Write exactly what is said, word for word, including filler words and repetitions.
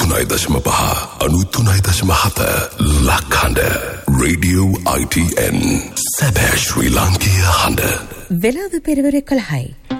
අනූතුනයි දශම පහ අනූතුනයි දශම හත ලක්හඬ රේඩියෝ I T N සැබෑ ශ්‍රී ලාංකීය හඬ වෙලාව පෙරවර කළහයි